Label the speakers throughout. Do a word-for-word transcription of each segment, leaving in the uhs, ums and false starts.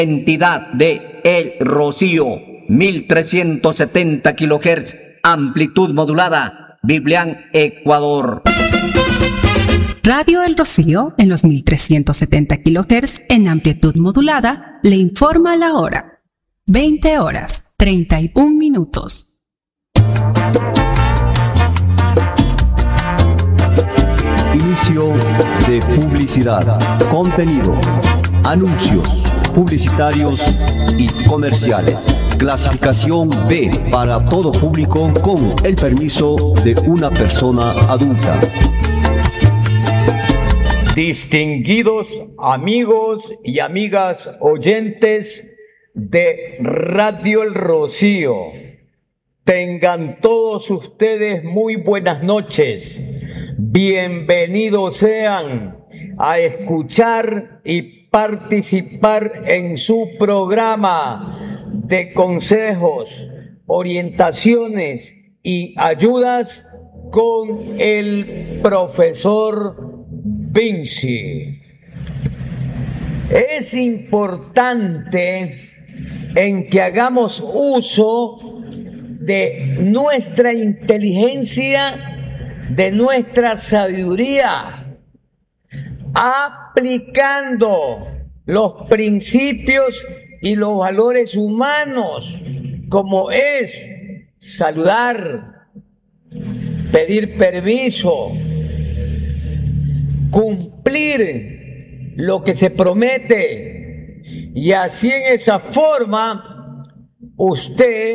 Speaker 1: entidad de El Rocío, mil trescientos setenta kilohertz, amplitud modulada, Biblián, Ecuador.
Speaker 2: Radio El Rocío, en los mil trescientos setenta kilohertz en amplitud modulada, le informa la hora. veinte horas, treinta y un minutos.
Speaker 3: Inicio de publicidad, contenido, anuncios publicitarios y comerciales. Clasificación B para todo público con el permiso de una persona adulta.
Speaker 4: Distinguidos amigos y amigas oyentes de Radio El Rocío, tengan todos ustedes muy buenas noches. Bienvenidos sean a escuchar y participar en su programa de consejos, orientaciones y ayudas con el profesor Vinci. Es importante en que hagamos uso de nuestra inteligencia, de nuestra sabiduría, aplicando los principios y los valores humanos, como es saludar, pedir permiso, cumplir lo que se promete, y así en esa forma usted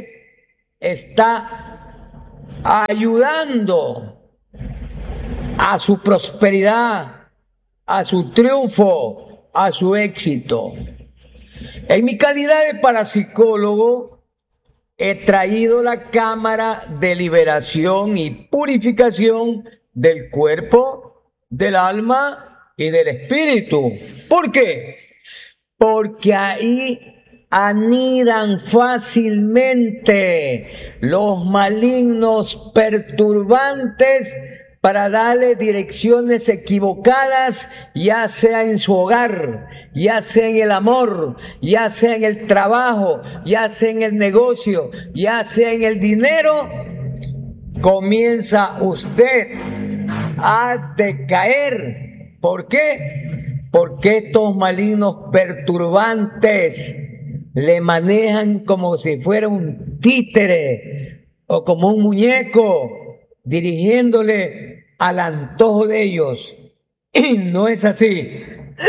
Speaker 4: está ayudando a su prosperidad, a su triunfo, a su éxito. En mi calidad de parapsicólogo, he traído la cámara de liberación y purificación del cuerpo, del alma y del espíritu. ¿Por qué? Porque ahí anidan fácilmente los malignos perturbantes para darle direcciones equivocadas, ya sea en su hogar, ya sea en el amor, ya sea en el trabajo, ya sea en el negocio, ya sea en el dinero. Comienza usted a decaer. ¿Por qué? Porque estos malignos perturbantes le manejan como si fuera un títere o como un muñeco, dirigiéndole al antojo de ellos. Y no es así.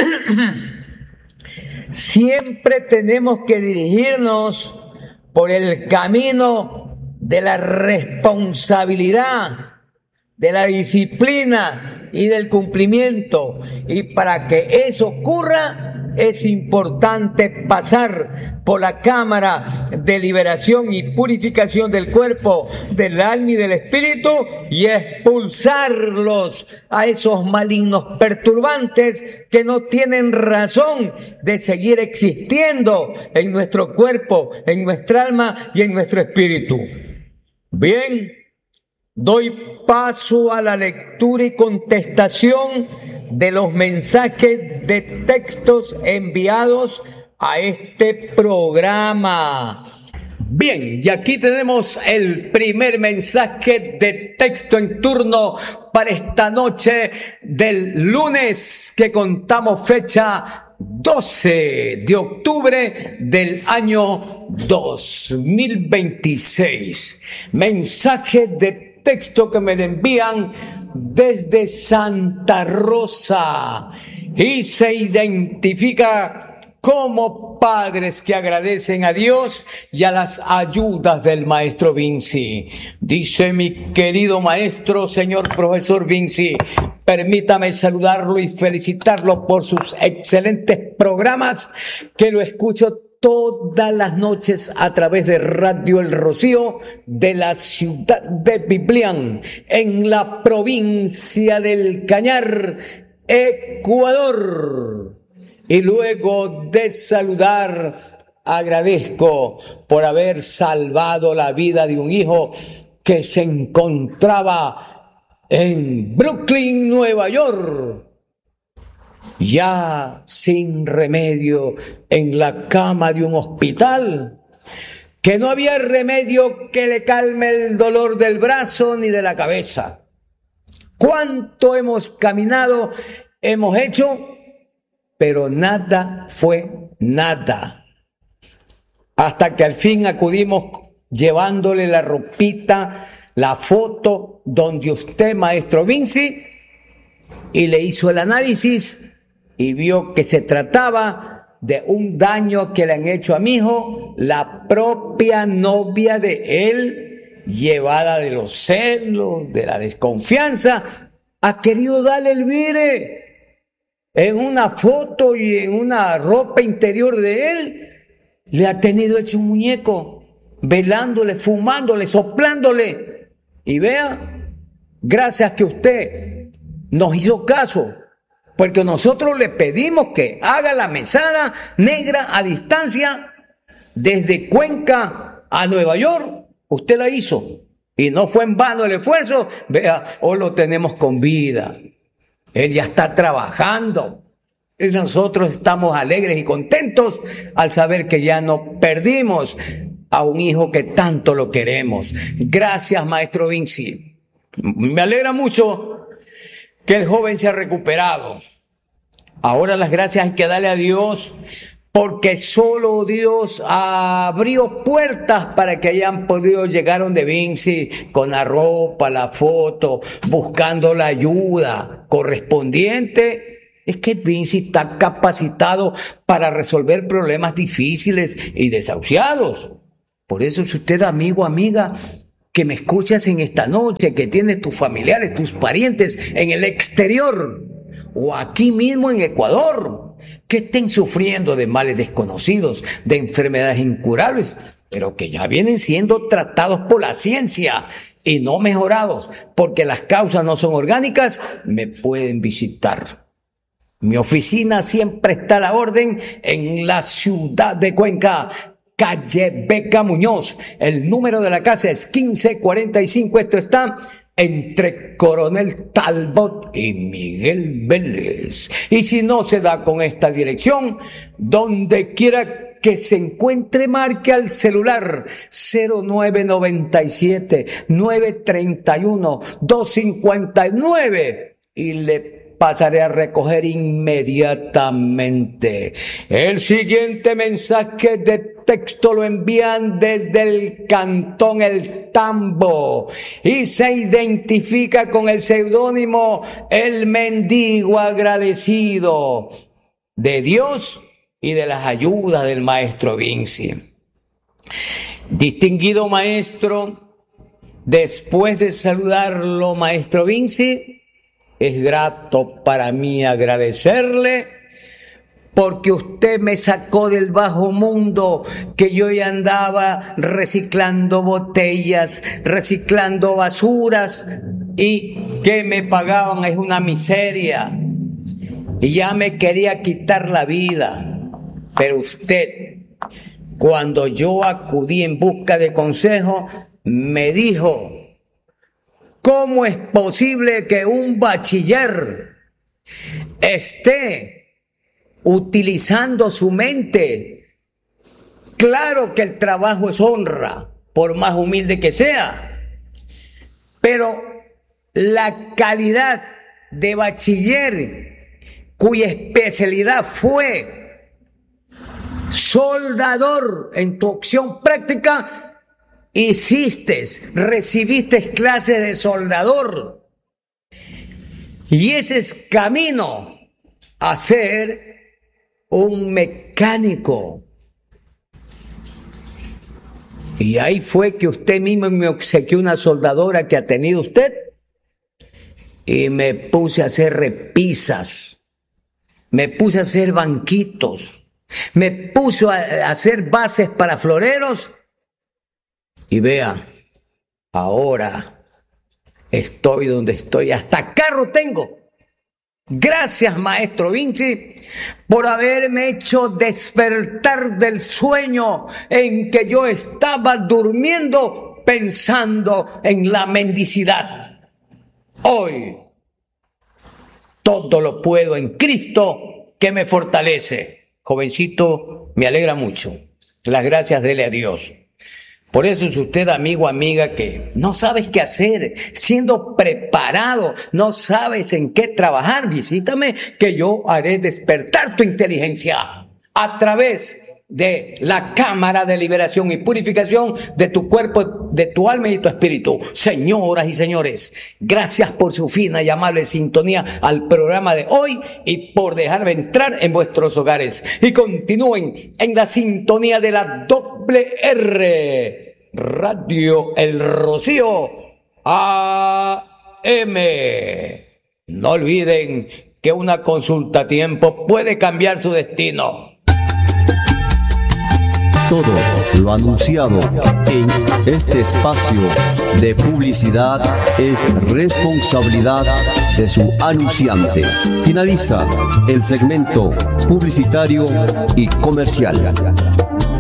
Speaker 4: Siempre tenemos que dirigirnos por el camino de la responsabilidad, de la disciplina y del cumplimiento. Y para que eso ocurra, es importante pasar por la cámara de liberación y purificación del cuerpo, del alma y del espíritu, y expulsarlos a esos malignos perturbantes que no tienen razón de seguir existiendo en nuestro cuerpo, en nuestra alma y en nuestro espíritu. Bien, doy paso a la lectura y contestación de los mensajes de textos enviados a este programa. Bien, y aquí tenemos el primer mensaje de texto en turno para esta noche del lunes, que contamos fecha doce de octubre del año dos mil veintiséis. Mensaje de texto que me envían desde Santa Rosa y se identifica como padres que agradecen a Dios y a las ayudas del maestro Vinci. Dice: mi querido maestro, señor profesor Vinci, permítame saludarlo y felicitarlo por sus excelentes programas, que lo escucho todas las noches a través de Radio El Rocío de la ciudad de Biblián, en la provincia del Cañar, Ecuador. Y luego de saludar, agradezco por haber salvado la vida de un hijo que se encontraba en Brooklyn, Nueva York. ya sin remedio en la cama de un hospital, que no había remedio que le calme el dolor del brazo ni de la cabeza. ¿Cuánto hemos caminado, hemos hecho? Pero nada fue nada. Hasta que al fin acudimos llevándole la ropita, la foto donde usted, maestro Vinci, y le hizo el análisis y vio que se trataba de un daño que le han hecho a mi hijo, la propia novia de él, llevada de los celos, de la desconfianza, ha querido darle el vire en una foto y en una ropa interior de él. Le ha tenido hecho un muñeco, velándole, fumándole, soplándole. Y vea, gracias que usted nos hizo caso, porque nosotros le pedimos que haga la mesada negra a distancia desde Cuenca a Nueva York. Usted la hizo y no fue en vano el esfuerzo. Vea, hoy lo tenemos con vida. Él ya está trabajando y nosotros estamos alegres y contentos al saber que ya no perdimos a un hijo que tanto lo queremos. Gracias, maestro Vinci. Me alegra mucho que el joven se ha recuperado. Ahora las gracias hay que darle a Dios, porque solo Dios abrió puertas para que hayan podido llegar donde Vinci con la ropa, la foto, buscando la ayuda correspondiente. Es que Vinci está capacitado para resolver problemas difíciles y desahuciados. Por eso, si usted, amigo, amiga, que me escuchas en esta noche, que tienes tus familiares, tus parientes en el exterior o aquí mismo en Ecuador, que estén sufriendo de males desconocidos, de enfermedades incurables, pero que ya vienen siendo tratados por la ciencia y no mejorados, porque las causas no son orgánicas, me pueden visitar. Mi oficina siempre está a la orden en la ciudad de Cuenca, calle Beca Muñoz. El número de la casa es quince cuarenta y cinco. Esto está entre Coronel Talbot y Miguel Vélez. Y si no se da con esta dirección, donde quiera que se encuentre, marque al celular cero nueve noventa y siete, nueve treinta y uno, doscientos cincuenta y nueve y le pasaré a recoger inmediatamente. El siguiente mensaje de texto lo envían desde el cantón El Tambo y se identifica con el seudónimo El Mendigo Agradecido, de Dios y de las ayudas del maestro Vinci. Distinguido maestro, después de saludarlo, maestro Vinci, es grato para mí agradecerle porque usted me sacó del bajo mundo, que yo ya andaba reciclando botellas, reciclando basuras y que me pagaban es una miseria y ya me quería quitar la vida. Pero usted, cuando yo acudí en busca de consejo, me dijo: ¿cómo es posible que un bachiller esté utilizando su mente? Claro que el trabajo es honra, por más humilde que sea, pero la calidad de bachiller cuya especialidad fue soldador en tu opción práctica, hiciste, recibiste clases de soldador, y ese es camino a ser un mecánico. Y ahí fue que usted mismo me obsequió una soldadora que ha tenido usted y me puse a hacer repisas, me puse a hacer banquitos, me puse a hacer bases para floreros. Y vea, ahora estoy donde estoy, hasta carro tengo. Gracias, maestro Vinci, por haberme hecho despertar del sueño en que yo estaba durmiendo pensando en la mendicidad. Hoy todo lo puedo en Cristo que me fortalece. Jovencito, me alegra mucho. Las gracias dele a Dios. Por eso es usted, amigo, amiga, que no sabes qué hacer, siendo preparado, no sabes en qué trabajar. Visítame, que yo haré despertar tu inteligencia a través de la cámara de liberación y purificación de tu cuerpo, de tu alma y de tu espíritu. Señoras y señores, gracias por su fina y amable sintonía al programa de hoy y por dejarme entrar en vuestros hogares. Y continúen en la sintonía de la doble R, Radio El Rocío A M. No olviden que una consulta a tiempo puede cambiar su destino.
Speaker 3: Todo lo anunciado en este espacio de publicidad es responsabilidad de su anunciante. Finaliza el segmento publicitario y comercial.